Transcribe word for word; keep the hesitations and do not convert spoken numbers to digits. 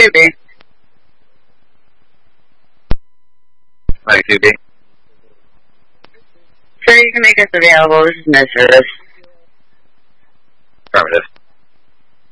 two B. Mike two B. Sir, you can make us available. This is Miss Service. Affirmative.